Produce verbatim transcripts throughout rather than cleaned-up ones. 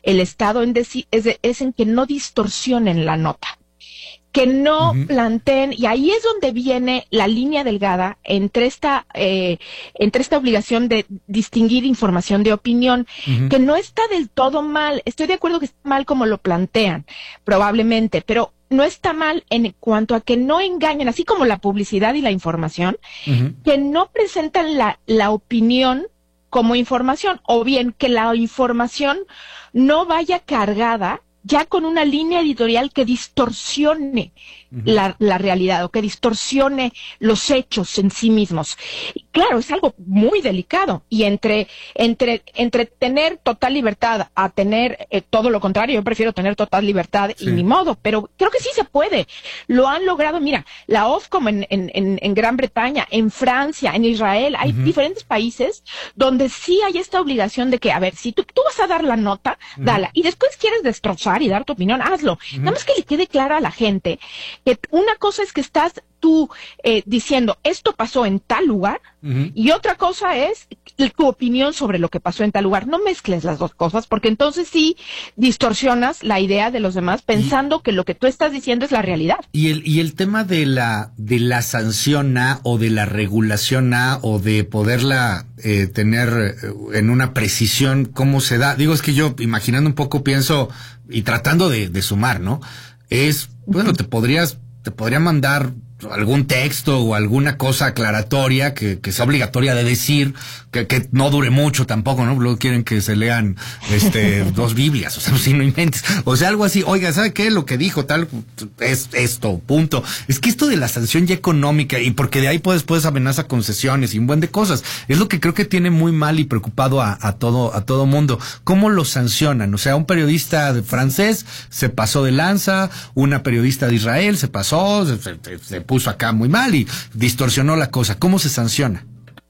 el Estado en deci- es, de, es en que no distorsionen la nota, que no uh-huh. planteen, y ahí es donde viene la línea delgada entre esta eh, entre esta obligación de distinguir información de opinión, uh-huh. que no está del todo mal. Estoy de acuerdo que está mal como lo plantean, probablemente, pero no está mal en cuanto a que no engañen, así como la publicidad y la información, uh-huh. que no presentan la, la opinión como información, o bien que la información no vaya cargada ya con una línea editorial que distorsione uh-huh. la, la realidad, o que distorsione los hechos en sí mismos. Y claro, es algo muy delicado, y entre entre entre tener total libertad a tener eh, todo lo contrario, yo prefiero tener total libertad sí. y ni modo, pero creo que sí se puede. Lo han logrado, mira, la Ofcom en, en, en, en Gran Bretaña, en Francia, en Israel, hay uh-huh. diferentes países donde sí hay esta obligación de que, a ver, si tú, tú vas a dar la nota, uh-huh. dala, y después quieres destrozar y dar tu opinión, hazlo. Uh-huh. Nada más que le quede clara a la gente que una cosa es que estás tú eh, diciendo esto pasó en tal lugar uh-huh. y otra cosa es tu opinión sobre lo que pasó en tal lugar. No mezcles las dos cosas, porque entonces sí distorsionas la idea de los demás pensando y, que lo que tú estás diciendo es la realidad. Y el y el tema de la de la sanción A o de la regulación A o de poderla eh, tener en una precisión, ¿cómo se da? Digo, es que yo imaginando un poco pienso y tratando de, de sumar, ¿no? Es, bueno, te podrías te podría mandar algún texto o alguna cosa aclaratoria que, que sea obligatoria de decir, que, que no dure mucho tampoco, ¿no? Luego quieren que se lean este dos Biblias, o sea, si no inventes. O sea, algo así, oiga, ¿sabe qué? Lo que dijo tal es esto, punto. Es que esto de la sanción ya económica, y porque de ahí puedes, puedes amenaza concesiones y un buen de cosas, es lo que creo que tiene muy mal y preocupado a, a todo, a todo mundo. ¿Cómo lo sancionan? O sea, un periodista de francés se pasó de lanza, una periodista de Israel se pasó, se, se, se puso acá muy mal y distorsionó la cosa. ¿Cómo se sanciona?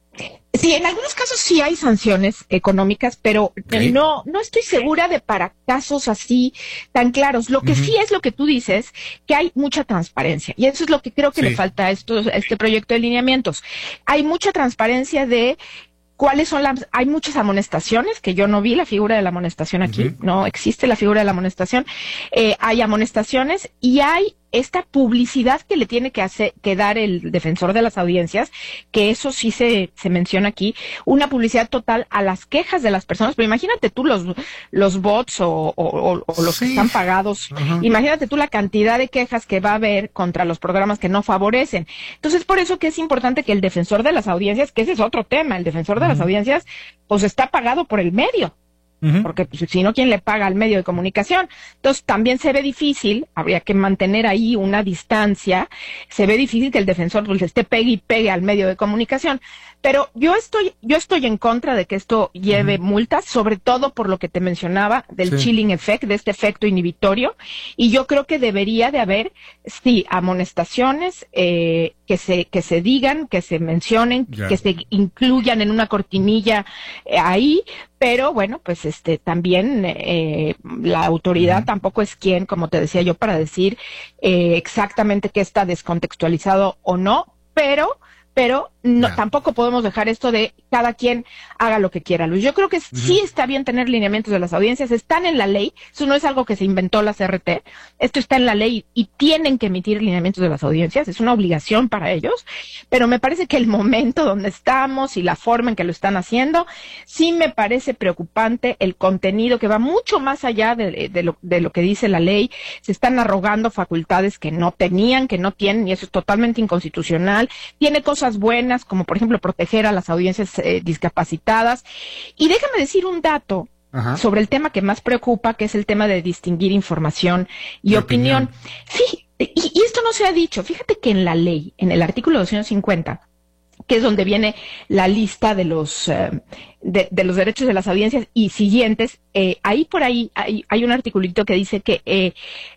Sí, en algunos casos sí hay sanciones económicas, pero okay. no no estoy segura de para casos así tan claros. Lo que uh-huh. sí es lo que tú dices, que hay mucha transparencia, y eso es lo que creo que sí. le falta a, esto, a este proyecto de lineamientos. Hay mucha transparencia de cuáles son las... Hay muchas amonestaciones, que yo no vi la figura de la amonestación aquí, uh-huh. no existe la figura de la amonestación. Eh, hay amonestaciones y hay esta publicidad que le tiene que hacer, que dar el defensor de las audiencias, que eso sí se, se menciona aquí, una publicidad total a las quejas de las personas. Pero imagínate tú los, los bots o, o, o, o los sí. que están pagados, uh-huh. imagínate tú la cantidad de quejas que va a haber contra los programas que no favorecen. Entonces, por eso que es importante que el defensor de las audiencias, que ese es otro tema, el defensor de uh-huh. las audiencias, pues está pagado por el medio. Porque pues, si no, ¿quién le paga al medio de comunicación? Entonces también se ve difícil, habría que mantener ahí una distancia, se ve difícil que el defensor pues, esté pegue y pegue al medio de comunicación. Pero yo estoy yo estoy en contra de que esto lleve uh-huh. multas, sobre todo por lo que te mencionaba del sí. chilling effect, de este efecto inhibitorio, y yo creo que debería de haber, sí, amonestaciones, eh, que se que se digan, que se mencionen, yeah. que se incluyan en una cortinilla eh, ahí, pero bueno, pues este también eh, la autoridad uh-huh. tampoco es quien, como te decía yo, para decir eh, exactamente qué está descontextualizado o no, pero pero no, yeah. tampoco podemos dejar esto de cada quien haga lo que quiera, Luis. Yo creo que uh-huh. sí está bien tener lineamientos de las audiencias, están en la ley, eso no es algo que se inventó la C R T, esto está en la ley y tienen que emitir lineamientos de las audiencias, es una obligación para ellos, pero me parece que el momento donde estamos y la forma en que lo están haciendo, sí me parece preocupante el contenido que va mucho más allá de, de, lo, de lo que dice la ley. Se están arrogando facultades que no tenían, que no tienen, y eso es totalmente inconstitucional. Tiene cosas buenas, como por ejemplo proteger a las audiencias eh, discapacitadas. Y déjame decir un dato Ajá. sobre el tema que más preocupa, que es el tema de distinguir información y de opinión. opinión. Sí, y, y esto no se ha dicho. Fíjate que en la ley, en el artículo doscientos cincuenta, que es donde viene la lista de los eh, de, de los derechos de las audiencias y siguientes, eh, ahí por ahí hay, hay un articulito que dice que eh,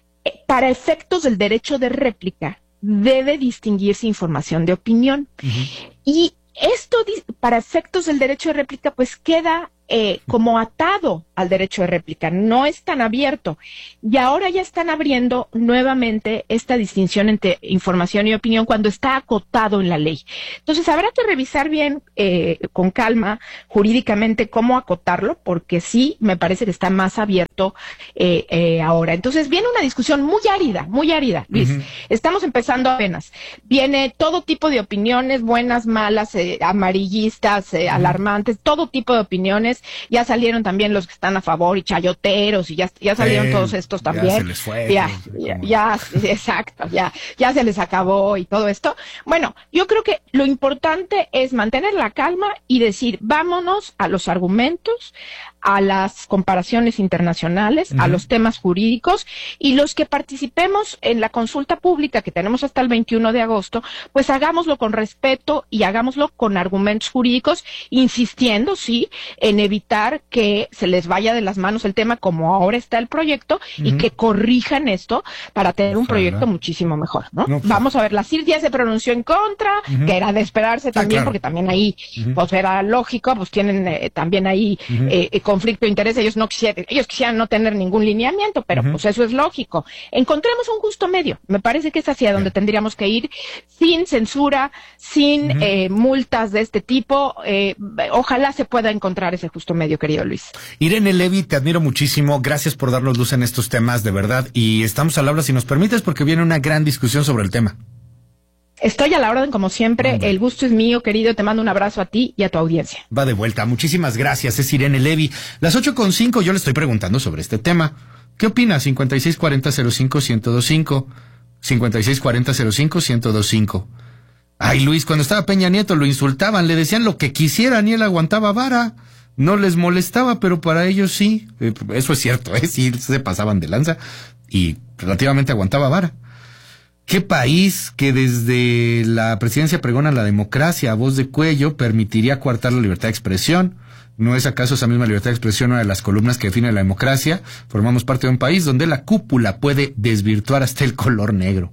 para efectos del derecho de réplica debe distinguirse información de opinión. Uh-huh. Y esto, para efectos del derecho de réplica, pues queda eh, como atado al derecho de réplica, no es tan abierto. Y ahora ya están abriendo nuevamente esta distinción entre información y opinión cuando está acotado en la ley. Entonces habrá que revisar bien, eh, con calma, jurídicamente, cómo acotarlo, porque sí me parece que está más abierto eh, eh, ahora. Entonces viene una discusión muy árida, muy árida, Luis. Uh-huh. Estamos empezando apenas. Viene todo tipo de opiniones, buenas, malas, eh, amarillistas, eh, uh-huh. alarmantes, todo tipo de opiniones. Ya salieron también los que están a favor y chayoteros, y ya, ya salieron eh, todos estos también. Ya se les fue. Ya, ya, ya, exacto, ya, ya se les acabó y todo esto. Bueno, yo creo que lo importante es mantener la calma y decir, vámonos a los argumentos, a las comparaciones internacionales, uh-huh. a los temas jurídicos, y los que participemos en la consulta pública que tenemos hasta el veintiuno de agosto, pues hagámoslo con respeto y hagámoslo con argumentos jurídicos, insistiendo, sí, en evitar que se les vaya de las manos el tema como ahora está el proyecto, uh-huh. y que corrijan esto para tener Ojalá. un proyecto muchísimo mejor, ¿no? no pues, Vamos a ver, la C I R ya se pronunció en contra, uh-huh. que era de esperarse también, ah, claro. porque también ahí, uh-huh. pues era lógico, pues tienen eh, también ahí uh-huh. eh, conflicto de interés, ellos no quisieran, ellos quisieran no tener ningún lineamiento, pero uh-huh. pues eso es lógico. Encontremos un justo medio, me parece que es hacia donde tendríamos que ir, sin censura, sin uh-huh. eh, multas de este tipo, eh, ojalá se pueda encontrar ese justo medio, querido Luis. Irene Levy, te admiro muchísimo, gracias por darnos luz en estos temas, de verdad, y estamos al habla si nos permites, porque viene una gran discusión sobre el tema. Estoy a la orden, como siempre. Hombre. El gusto es mío, querido. Te mando un abrazo a ti y a tu audiencia. Va de vuelta. Muchísimas gracias. Es Irene Levy. Las ocho con cinco, yo le estoy preguntando sobre este tema. ¿Qué opina? cincuenta y seis cuarenta cero cinco ciento veinticinco. cincuenta y seis cuarenta cero cinco ciento veinticinco. Ay, Luis, cuando estaba Peña Nieto lo insultaban, le decían lo que quisieran y él aguantaba vara. No les molestaba, pero para ellos sí. Eh, eso es cierto, ¿eh? Sí, se pasaban de lanza y relativamente aguantaba vara. ¿Qué país que desde la presidencia pregona la democracia a voz de cuello permitiría coartar la libertad de expresión? ¿No es acaso esa misma libertad de expresión una de las columnas que define la democracia? Formamos parte de un país donde la cúpula puede desvirtuar hasta el color negro.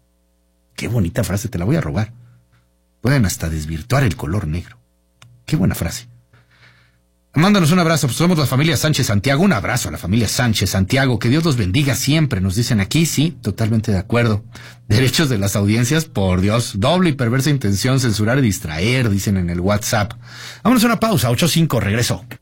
Qué bonita frase, te la voy a robar. Pueden hasta desvirtuar el color negro. Qué buena frase. Mándanos un abrazo, pues somos la familia Sánchez Santiago, un abrazo a la familia Sánchez Santiago, que Dios los bendiga siempre, nos dicen aquí, sí, totalmente de acuerdo. Derechos de las audiencias, por Dios, doble y perversa intención, censurar y distraer, dicen en el WhatsApp. Vámonos a una pausa, ocho cinco, regreso.